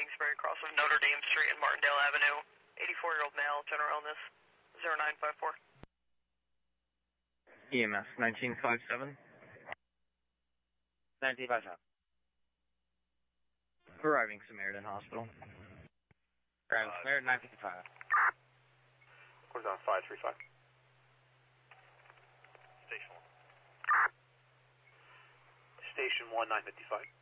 Kingsbury, across of Notre Dame Street and Martindale Avenue. 84-year-old male, general illness, 0954. EMS 1957. 1957. Arriving Samaritan Hospital. Arriving Samaritan 955. What's on 535? Station 1. Station 1, 955.